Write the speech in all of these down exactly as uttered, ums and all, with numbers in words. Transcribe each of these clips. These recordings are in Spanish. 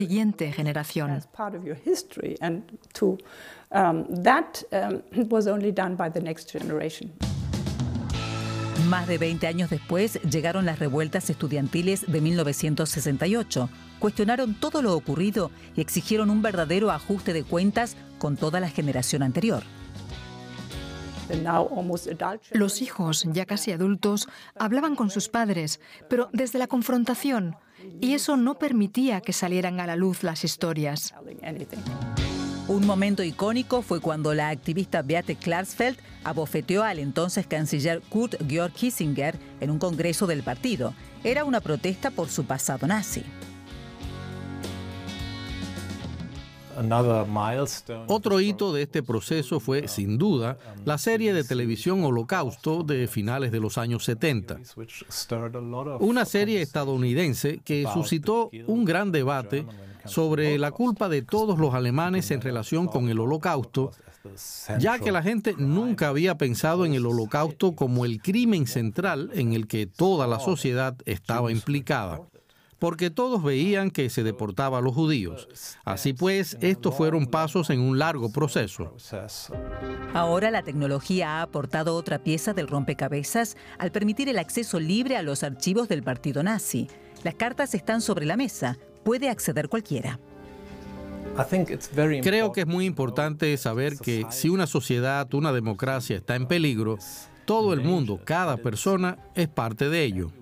Siguiente generación. As part of your history, and to um, that um, was only done by the next generation. Más de veinte años después llegaron las revueltas estudiantiles de mil novecientos sesenta y ocho. Cuestionaron todo lo ocurrido y exigieron un verdadero ajuste de cuentas con toda la generación anterior. Los hijos, ya casi adultos, hablaban con sus padres, pero desde la confrontación, y eso no permitía que salieran a la luz las historias. Un momento icónico fue cuando la activista Beate Klarsfeld abofeteó al entonces canciller Kurt Georg Kissinger en un congreso del partido. Era una protesta por su pasado nazi. Otro hito de este proceso fue, sin duda, la serie de televisión Holocausto de finales de los años setenta. Una serie estadounidense que suscitó un gran debate sobre la culpa de todos los alemanes en relación con el Holocausto, ya que la gente nunca había pensado en el Holocausto como el crimen central en el que toda la sociedad estaba implicada, porque todos veían que se deportaba a los judíos. Así pues, estos fueron pasos en un largo proceso. Ahora la tecnología ha aportado otra pieza del rompecabezas al permitir el acceso libre a los archivos del partido nazi. Las cartas están sobre la mesa. Puede acceder cualquiera. Creo que es muy importante saber que si una sociedad, una democracia está en peligro, todo el mundo, cada persona, es parte de ello.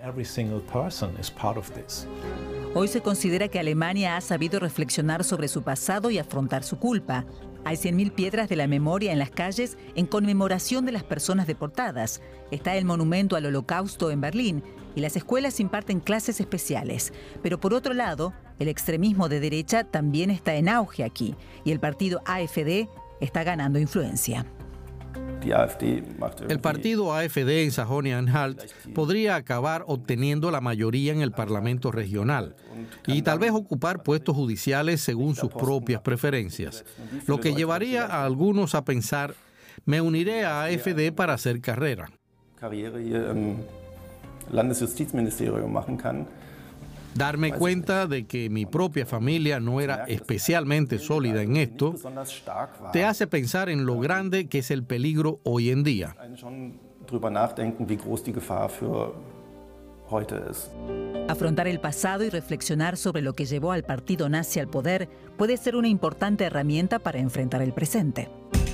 Hoy se considera que Alemania ha sabido reflexionar sobre su pasado y afrontar su culpa. Hay cien mil piedras de la memoria en las calles en conmemoración de las personas deportadas. Está el monumento al Holocausto en Berlín y las escuelas imparten clases especiales. Pero por otro lado, el extremismo de derecha también está en auge aquí y el partido AfD está ganando influencia. El partido AfD en Sajonia-Anhalt podría acabar obteniendo la mayoría en el Parlamento regional y tal vez ocupar puestos judiciales según sus propias preferencias, lo que llevaría a algunos a pensar, me uniré a AfD para hacer carrera. Darme cuenta de que mi propia familia no era especialmente sólida en esto, te hace pensar en lo grande que es el peligro hoy en día. Afrontar el pasado y reflexionar sobre lo que llevó al partido nazi al poder puede ser una importante herramienta para enfrentar el presente.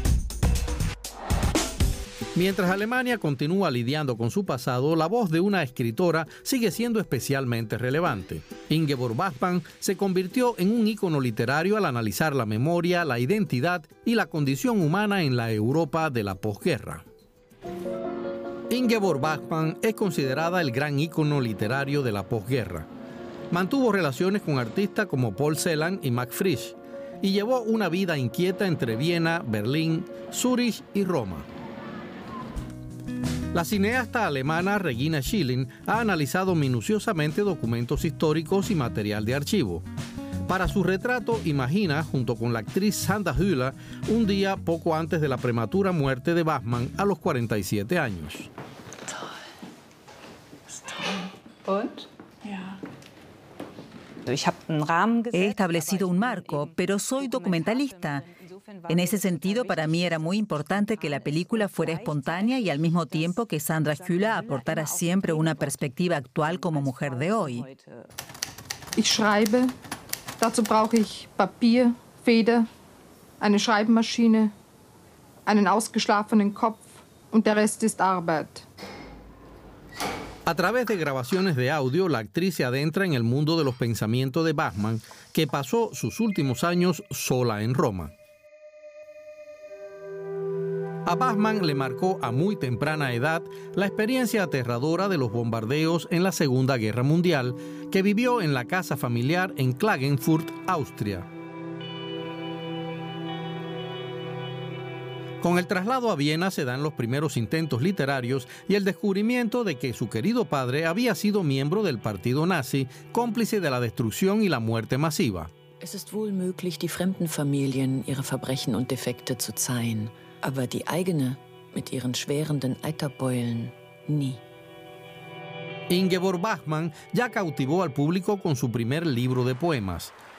Mientras Alemania continúa lidiando con su pasado, la voz de una escritora sigue siendo especialmente relevante. Ingeborg Bachmann se convirtió en un ícono literario al analizar la memoria, la identidad y la condición humana en la Europa de la posguerra. Ingeborg Bachmann es considerada el gran ícono literario de la posguerra. Mantuvo relaciones con artistas como Paul Celan y Max Frisch y llevó una vida inquieta entre Viena, Berlín, Zúrich y Roma. La cineasta alemana Regina Schilling ha analizado minuciosamente documentos históricos y material de archivo. Para su retrato, imagina, junto con la actriz Sandra Hüller, un día poco antes de la prematura muerte de Bachmann a los cuarenta y siete años. He establecido un marco, pero soy documentalista. En ese sentido, para mí era muy importante que la película fuera espontánea y al mismo tiempo que Sandra Hüller aportara siempre una perspectiva actual como mujer de hoy. Ich schreibe, dazu brauche ich Papier, Feder, eine Schreibmaschine, einen ausgeschlafenen Kopf und der Rest ist Arbeit. A través de grabaciones de audio, la actriz se adentra en el mundo de los pensamientos de Bachmann, que pasó sus últimos años sola en Roma. A Bachmann le marcó a muy temprana edad la experiencia aterradora de los bombardeos en la Segunda Guerra Mundial, que vivió en la casa familiar en Klagenfurt, Austria. Con el traslado a Viena se dan los primeros intentos literarios y el descubrimiento de que su querido padre había sido miembro del partido nazi, cómplice de la destrucción y la muerte masiva. Es ist wohl möglich, die fremden Familien ihre Verbrechen und Defekte zu zeihen, aber die eigene, mit ihren schwerenden Eiterbeulen, nie. Ingeborg Bachmann ya cautivó al público con su primer libro de poemas.